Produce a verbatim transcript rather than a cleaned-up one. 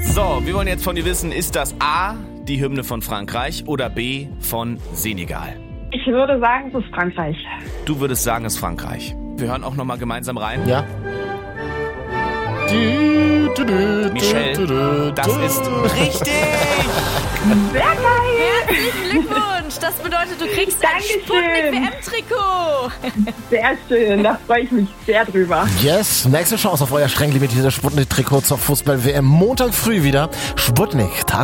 So, wir wollen jetzt von dir wissen, ist das A, die Hymne von Frankreich oder B, von Senegal? Ich würde sagen, es ist Frankreich. Du würdest sagen, es ist Frankreich. Wir hören auch nochmal gemeinsam rein. Ja. Michelle, das ist richtig! Sehr geil! Herzlichen Glückwunsch! Das bedeutet, du kriegst ein Sputnik-W M-Trikot. Sehr schön, da freue ich mich sehr drüber. Yes, nächste Chance auf euer streng limitiertes Sputnik-Trikot zur Fußball-W M. Montag früh wieder. Sputnik, Tag